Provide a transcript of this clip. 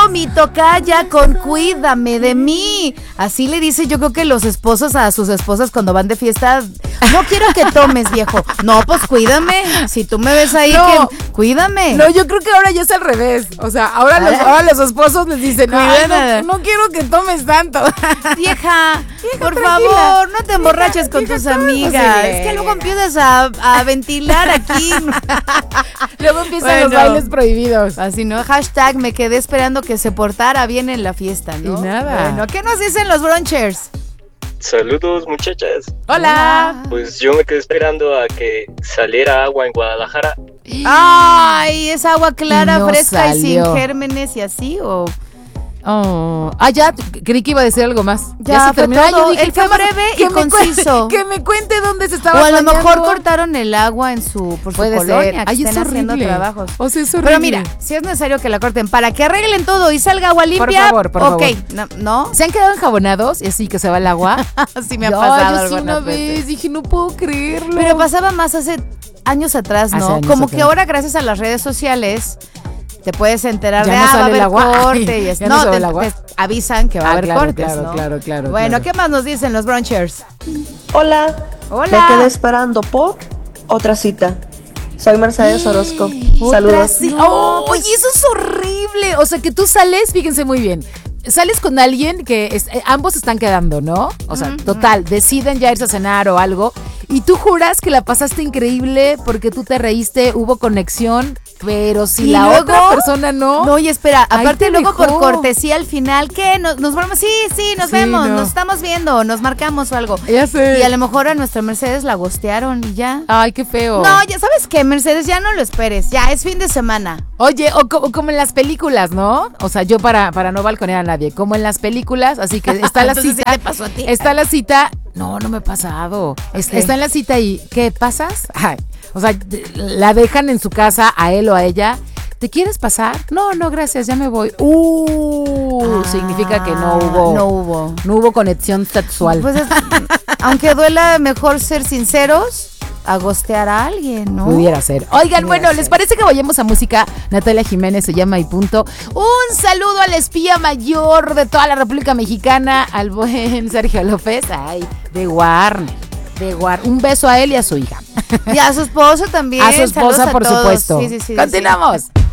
mi tocaya con cuídame de mí. Así le dice, yo creo que los esposos a sus esposas cuando van de fiesta, no quiero que tomes, viejo. No, pues cuídame. Si tú me ves ahí, No. Cuídame. No, yo creo que ahora ya es al revés. O sea, ahora los esposos les dicen, no quiero que tomes tanto. Vieja, por tranquila. favor, no te emborraches con tus ¿cómo es amigas. posible? Es que luego empiezas a ventilar aquí. Luego empiezan los Bueno. bailes prohibidos. Así, ¿no? Hashtag me quedé esperando que se portara bien en la fiesta, ¿no? Y nada. Bueno, ¿qué nos dicen los brunchers? Saludos, muchachas. Hola. Pues yo me quedé esperando a que saliera agua en Guadalajara. Ay, es agua clara, Y no fresca y sin salió. gérmenes y así, o... Oh. Ya, creí que iba a decir algo más. Ya se fue terminó. todo. Yo dije, Él fue ¿qué más? breve y Que me conciso. Que me cuente dónde se estaba O a lo bañando. mejor cortaron el agua por su Puede colonia, ser. que Ay, estén es haciendo horrible. trabajos. O sea, es horrible. Pero mira, si es necesario que la corten para que arreglen todo y salga agua limpia, por favor. ok, ¿no? ¿Se han quedado enjabonados y así que se va el agua? Sí me ha pasado Yo sí una algunas vez veces. dije, no puedo creerlo. Pero pasaba más hace años atrás, ¿no? Hace años Como atrás. que ahora gracias a las redes sociales te puedes enterar Ya de no va a sale el haber agua. corte y es, Ya no sale el agua. te avisan que va a haber claro, cortes, claro, ¿no? claro. Bueno, claro. ¿qué más nos dicen los brunchers? Hola. Hola. Me quedé esperando por otra cita. Soy Mercedes Orozco. Saludos. Sí. Oye, eso es horrible. O sea, que tú sales, fíjense muy bien. Sales con alguien que ambos están quedando, ¿no? O sea, total, deciden ya irse a cenar o algo. Y tú juras que la pasaste increíble porque tú te reíste, hubo conexión, pero si ¿Y la luego? otra persona no. No, y espera, Ahí aparte te luego dejó. por cortesía al final, ¿qué? ¿Nos vamos? Sí, nos Sí, vemos, no. nos estamos viendo, nos marcamos o algo. Ya sé. Y a lo mejor a nuestra Mercedes la gostearon y ya. Ay, qué feo. No, ya sabes qué, Mercedes, ya no lo esperes, ya es fin de semana. Oye, o como en las películas, ¿no? O sea, yo para no balconear a nadie, como en las películas, así que está la Entonces, cita. ¿sí te pasó a ti? Está la cita. No me ha pasado. Está en la cita y ¿qué pasas? Ay, o sea, la dejan en su casa a él o a ella. ¿Te quieres pasar? No, gracias, ya me voy. Significa que no hubo conexión sexual. Pues aunque duela, mejor ser sinceros a gostear a alguien, ¿no? Pudiera ser. Oigan, bueno, ¿les parece que vayamos a música? Natalia Jiménez se llama y punto. Un saludo al espía mayor de toda la República Mexicana, al buen Sergio López, de Warner. Un beso a él y a su hija. Y a su esposo también. A su esposa, Saludos a por todos. supuesto. Sí. Continuamos.